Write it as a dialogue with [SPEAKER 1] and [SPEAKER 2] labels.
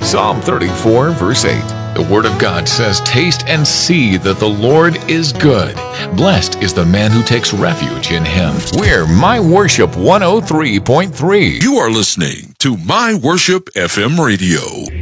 [SPEAKER 1] Psalm 34, verse 8. The Word of God says, "Taste and see that the Lord is good. Blessed is the man who takes refuge in Him." We're My Worship 103.3.
[SPEAKER 2] You are listening to My Worship FM Radio.